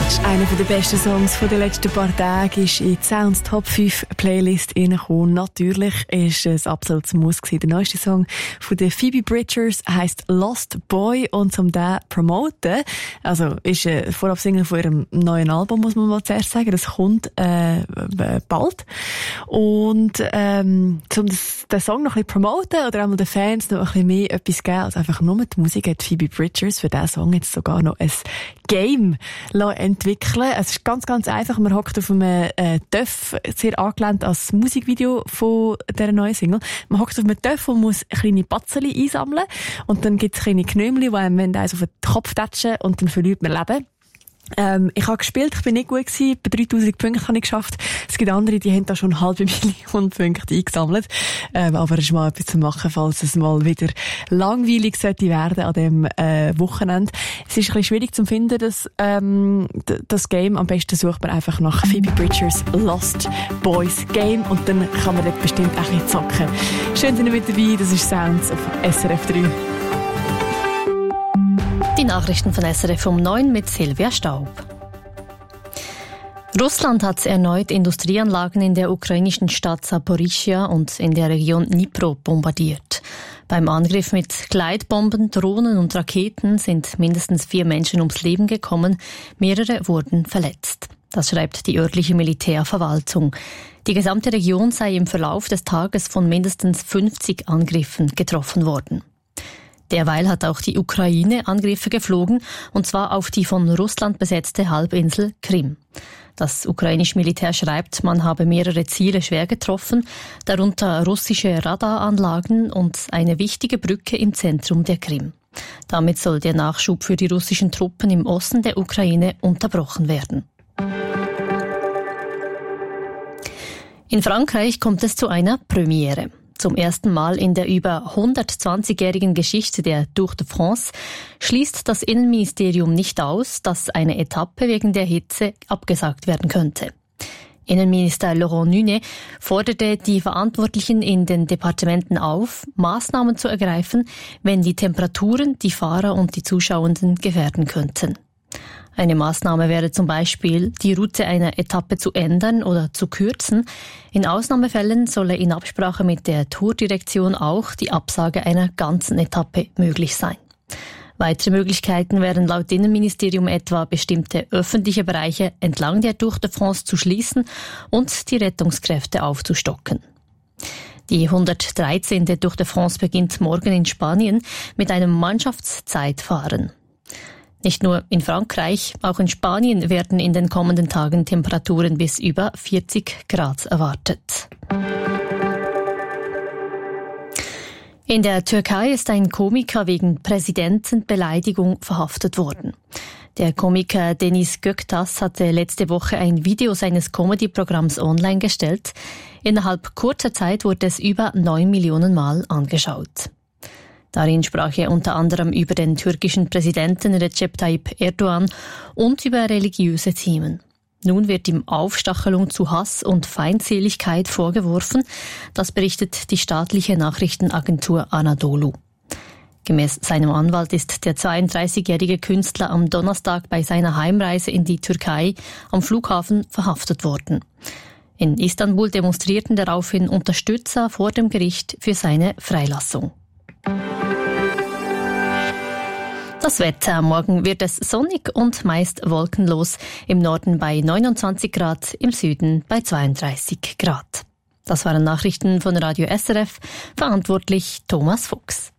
Einer der besten Songs der letzten paar Tage ist in die Sounds Top 5 Playlist reingekommen. Natürlich ist es absolut Muss gewesen. Der neueste Song von der Phoebe Bridgers heisst Lost Boy und zum den promoten, also ist vorab Single von ihrem neuen Album, muss man mal zuerst sagen. Das kommt bald. Und zum den Song noch ein bisschen promoten oder einmal den Fans noch ein bisschen mehr etwas geben als einfach nur die Musik, hat Phoebe Bridgers für diesen Song jetzt sogar noch ein Game entwickeln. Es ist ganz, ganz einfach. Man hockt auf einem Töff, sehr angelehnt als Musikvideo von dieser neuen Single. Man hockt auf einem Töff und muss kleine Batzeli einsammeln. Und dann gibt es kleine Knömli, die einem eins auf den Kopf tätschen und dann verliert man Leben. Ich habe gespielt, ich bin nicht gut gewesen. Bei 3000 Punkten habe ich geschafft. Es gibt andere, die haben da schon 500.000 Punkte eingesammelt. Aber es ist mal etwas zu machen, falls es mal wieder langweilig sollte werden an dem Wochenende. Es ist ein bisschen schwierig zu finden, das Game. Am besten sucht man einfach nach Phoebe Bridgers Lost Boys Game und dann kann man dort bestimmt auch ein bisschen zocken. Schön, sind ihr mit dabei. Das ist Sounds auf SRF 3. Die Nachrichten von SRF um 9 mit Silvia Staub. Russland hat erneut Industrieanlagen in der ukrainischen Stadt Saporischschja und in der Region Dnipro bombardiert. Beim Angriff mit Gleitbomben, Drohnen und Raketen sind mindestens 4 Menschen ums Leben gekommen, mehrere wurden verletzt. Das schreibt die örtliche Militärverwaltung. Die gesamte Region sei im Verlauf des Tages von mindestens 50 Angriffen getroffen worden. Derweil hat auch die Ukraine Angriffe geflogen, und zwar auf die von Russland besetzte Halbinsel Krim. Das ukrainische Militär schreibt, man habe mehrere Ziele schwer getroffen, darunter russische Radaranlagen und eine wichtige Brücke im Zentrum der Krim. Damit soll der Nachschub für die russischen Truppen im Osten der Ukraine unterbrochen werden. In Frankreich kommt es zu einer Premiere. Zum ersten Mal in der über 120-jährigen Geschichte der Tour de France schließt das Innenministerium nicht aus, dass eine Etappe wegen der Hitze abgesagt werden könnte. Innenminister Laurent Nunez forderte die Verantwortlichen in den Departementen auf, Maßnahmen zu ergreifen, wenn die Temperaturen die Fahrer und die Zuschauenden gefährden könnten. Eine Maßnahme wäre zum Beispiel, die Route einer Etappe zu ändern oder zu kürzen. In Ausnahmefällen solle in Absprache mit der Tourdirektion auch die Absage einer ganzen Etappe möglich sein. Weitere Möglichkeiten wären laut Innenministerium etwa, bestimmte öffentliche Bereiche entlang der Tour de France zu schließen und die Rettungskräfte aufzustocken. Die 113. Tour de France beginnt morgen in Spanien mit einem Mannschaftszeitfahren. Nicht nur in Frankreich, auch in Spanien werden in den kommenden Tagen Temperaturen bis über 40 Grad erwartet. In der Türkei ist ein Komiker wegen Präsidentenbeleidigung verhaftet worden. Der Komiker Deniz Göktaş hatte letzte Woche ein Video seines Comedy-Programms online gestellt. Innerhalb kurzer Zeit wurde es über 9 Millionen Mal angeschaut. Darin sprach er unter anderem über den türkischen Präsidenten Recep Tayyip Erdogan und über religiöse Themen. Nun wird ihm Aufstachelung zu Hass und Feindseligkeit vorgeworfen. Das berichtet die staatliche Nachrichtenagentur Anadolu. Gemäß seinem Anwalt ist der 32-jährige Künstler am Donnerstag bei seiner Heimreise in die Türkei am Flughafen verhaftet worden. In Istanbul demonstrierten daraufhin Unterstützer vor dem Gericht für seine Freilassung. Das Wetter. Morgen wird es sonnig und meist wolkenlos. Im Norden bei 29 Grad, im Süden bei 32 Grad. Das waren Nachrichten von Radio SRF. Verantwortlich Thomas Fuchs.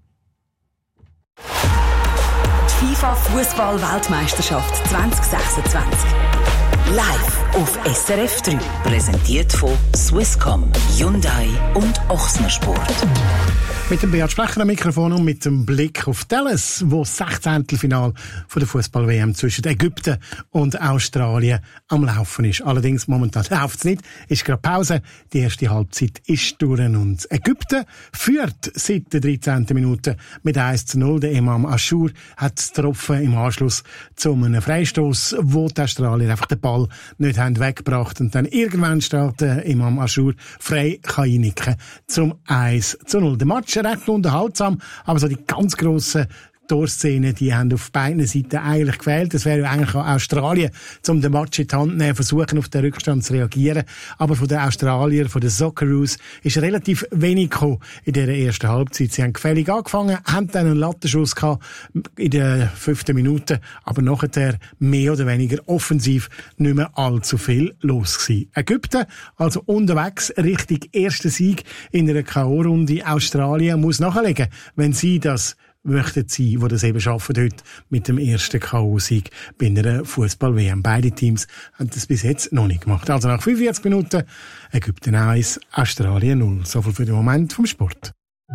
Die FIFA-Fußball-Weltmeisterschaft 2026. Live auf SRF 3. Präsentiert von Swisscom, Hyundai und Ochsner Sport. Mit dem Beat Sprecher am Mikrofon und mit dem Blick auf Dallas, wo das 16. Finale von der Fußball-WM zwischen Ägypten und Australien am Laufen ist. Allerdings momentan läuft es nicht, ist gerade Pause. Die erste Halbzeit ist durch und Ägypten führt seit der 13. Minute mit 1:0. Der Imam Aschur hat es getroffen im Anschluss zu einem Freistoß, wo die Australier einfach den Ball nicht haben weggebracht und dann irgendwann steht der Imam Aschur frei kann einnicken zum 1:0. Der Match recht unterhaltsam, aber so die ganz grossen Torszenen, die haben auf beiden Seiten eigentlich gefehlt. Das wäre ja eigentlich auch Australien, um den Match in die Hand zu nehmen, versuchen auf den Rückstand zu reagieren. Aber von den Australiern, von den Socceroos, ist relativ wenig gekommen in dieser ersten Halbzeit. Sie haben gefällig angefangen, haben dann einen Lattenschuss gehabt in der 5. Minute, aber nachher mehr oder weniger offensiv nicht mehr allzu viel los gewesen. Ägypten, also unterwegs Richtung ersten Sieg in einer K.O.-Runde. Australien muss nachlegen, wenn sie das möchten sie, die das eben schaffen heute mit dem ersten K.O.-Sieg bei einer Fußball-WM. Beide Teams haben das bis jetzt noch nicht gemacht. Also nach 45 Minuten Ägypten 1, Australien 0. So viel für den Moment vom Sport.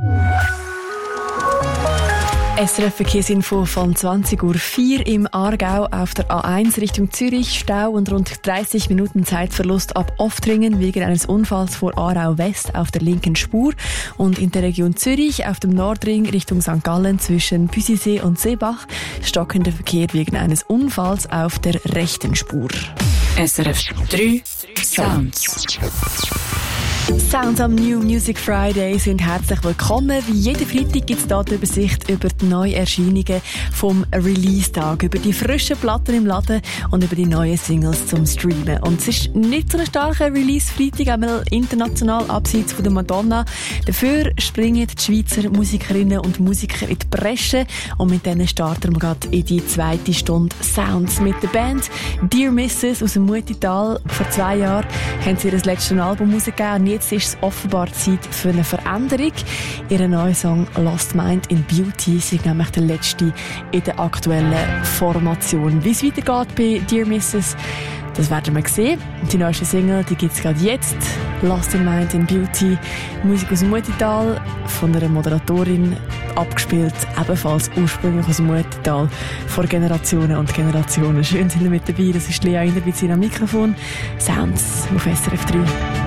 SRF Verkehrsinfo von 20.04 Uhr im Aargau auf der A1 Richtung Zürich. Stau und rund 30 Minuten Zeitverlust ab Oftringen wegen eines Unfalls vor Aarau West auf der linken Spur. Und in der Region Zürich auf dem Nordring Richtung St. Gallen zwischen Büsisee und Seebach stockender Verkehr wegen eines Unfalls auf der rechten Spur. SRF 3 Sounds. Sounds am New Music Friday sind herzlich willkommen. Wie jeden Freitag gibt es hier die Übersicht über die Neuerscheinungen vom Release-Tag, über die frischen Platten im Laden und über die neuen Singles zum Streamen. Und es ist nicht so ein starker Release-Freitag, einmal international abseits von der Madonna. Dafür springen die Schweizer Musikerinnen und Musiker in die Bresche und mit denen starten wir gerade in die zweite Stunde Sounds mit der Band Dear Mrs. aus dem Mutital. Vor 2 Jahren haben sie ihr letztes Album rausgegeben. Jetzt ist es offenbar Zeit für eine Veränderung. Ihr neuer Song «Lost Mind in Beauty» ist nämlich der letzte in der aktuellen Formation. Wie es weitergeht bei Dear Mrs., das werden wir sehen. Die neueste Single, die gibt es gerade jetzt. «Lost in Mind in Beauty», Musik aus dem Mutital, von einer Moderatorin abgespielt, ebenfalls ursprünglich aus dem Mutital, vor Generationen und Generationen. Schön sind ihr mit dabei, das ist Lea Inderwitz am Mikrofon. Sounds auf SRF 3.